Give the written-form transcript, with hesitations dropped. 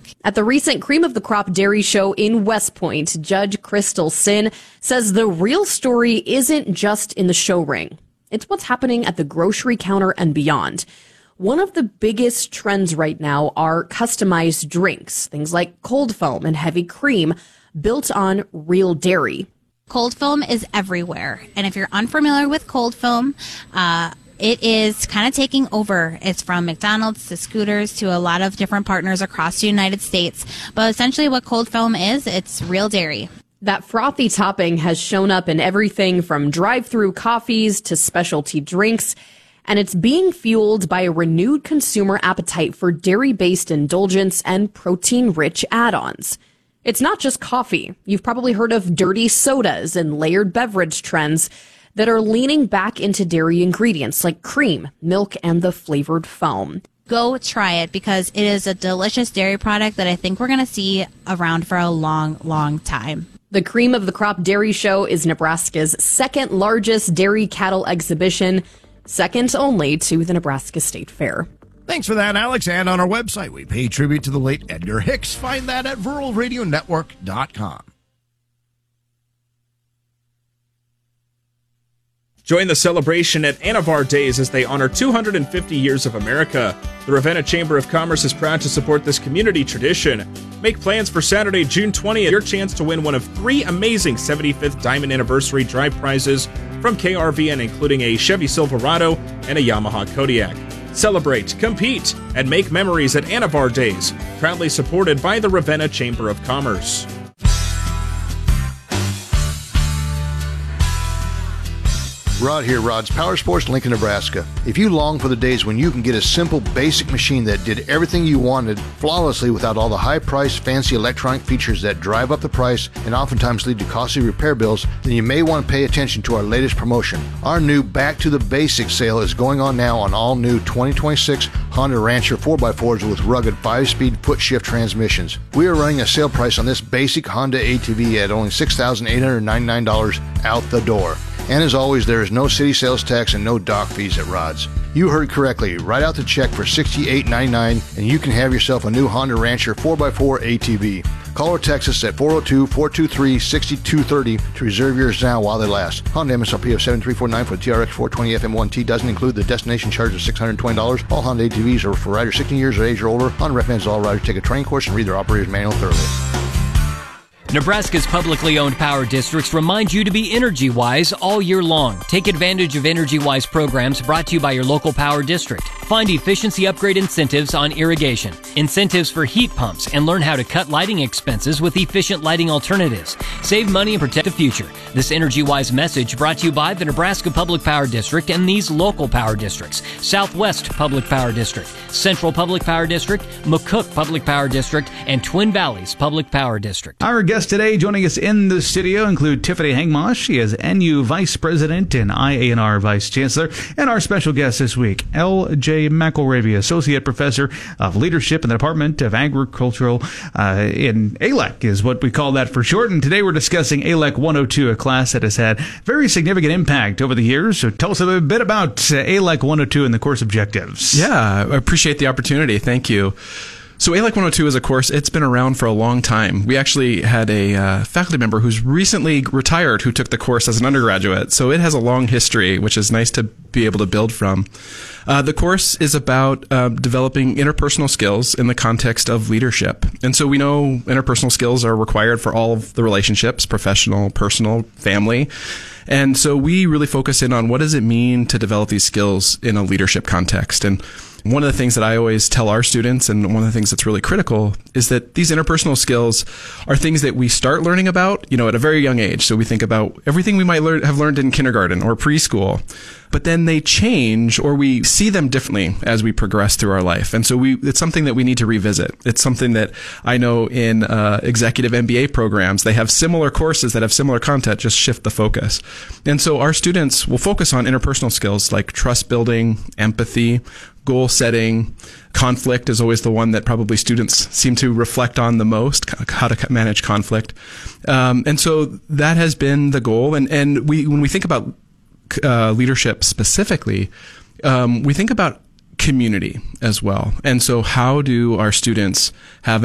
At the recent Cream of the Crop Dairy Show in West Point, Judge Crystal Sin says the real story isn't just in the show ring. It's what's happening at the grocery counter and beyond. One of the biggest trends right now are customized drinks, things like cold foam and heavy cream built on real dairy. Cold foam is everywhere. And if you're unfamiliar with cold foam, it is kind of taking over. It's from McDonald's to Scooters to a lot of different partners across the United States. But essentially what cold foam is, it's real dairy. That frothy topping has shown up in everything from drive-through coffees to specialty drinks. And it's being fueled by a renewed consumer appetite for dairy-based indulgence and protein-rich add-ons. It's not just coffee. You've probably heard of dirty sodas and layered beverage trends that are leaning back into dairy ingredients like cream, milk, and the flavored foam. Go try it because it is a delicious dairy product that I think we're going to see around for a long, long time. The Cream of the Crop Dairy Show is Nebraska's second largest dairy cattle exhibition, second only to the Nebraska State Fair. Thanks for that, Alex. And on our website, we pay tribute to the late Edgar Hicks. Find that at ruralradionetwork.com. Join the celebration at Anavar Days as they honor 250 years of America. The Ravenna Chamber of Commerce is proud to support this community tradition. Make plans for Saturday, June 20th, your chance to win one of 3 amazing 75th Diamond Anniversary Drive prizes from KRVN, including a Chevy Silverado and a Yamaha Kodiak. Celebrate, compete, and make memories at Anavar Days, proudly supported by the Ravenna Chamber of Commerce. Rod here, Rod's Power Sports, Lincoln, Nebraska. If you long for the days when you can get a simple, basic machine that did everything you wanted flawlessly without all the high-priced, fancy electronic features that drive up the price and oftentimes lead to costly repair bills, then you may want to pay attention to our latest promotion. Our new Back to the Basics sale is going on now on all new 2026 Honda Rancher 4x4s with rugged 5-speed foot-shift transmissions. We are running a sale price on this basic Honda ATV at only $6,899 out the door. And as always, there is no city sales tax and no dock fees at Rod's. You heard correctly. Write out the check for $68.99 and you can have yourself a new Honda Rancher 4x4 ATV. Call or text us at 402-423-6230 to reserve yours now while they last. Honda MSRP of $7,349 for the TRX 420 FM1T doesn't include the destination charge of $620. All Honda ATVs are for riders 16 years of age or older. Honda recommends all riders take a training course and read their operator's manual thoroughly. Nebraska's publicly owned power districts remind you to be energy-wise all year long. Take advantage of energy-wise programs brought to you by your local power district. Find efficiency upgrade incentives on irrigation, incentives for heat pumps, and learn how to cut lighting expenses with efficient lighting alternatives. Save money and protect the future. This energy-wise message brought to you by the Nebraska Public Power District and these local power districts: Southwest Public Power District, Central Public Power District, McCook Public Power District, and Twin Valleys Public Power District. Our guests today joining us in the studio include Tiffany Hangmosh. She is NU Vice President and IANR Vice Chancellor. And our special guest this week, L.J. McElravy, Associate Professor of Leadership in the Department of Agricultural in ALEC is what we call that for short. And today we're discussing ALEC 102, a class that has had very significant impact over the years. So tell us a bit about ALEC 102 and the course objectives. Yeah, I appreciate the opportunity. Thank you. So ALEC 102 is a course, it's been around for a long time. We actually had a faculty member who's recently retired who took the course as an undergraduate. So it has a long history, which is nice to be able to build from. The course is about developing interpersonal skills in the context of leadership. And so we know interpersonal skills are required for all of the relationships, professional, personal, family. And so we really focus in on what does it mean to develop these skills in a leadership context. And one of the things that I always tell our students, and one of the things that's really critical, is that these interpersonal skills are things that we start learning about, at a very young age. So we think about everything we might have learned in kindergarten or preschool, but then they change or we see them differently as we progress through our life. And so it's something that we need to revisit. It's something that I know in executive MBA programs, they have similar courses that have similar content, just shift the focus. And so our students will focus on interpersonal skills like trust building, empathy, goal setting. Conflict is always the one that probably students seem to reflect on the most, how to manage conflict. And so that has been the goal. And when we think about leadership specifically, we think about community as well. And so how do our students have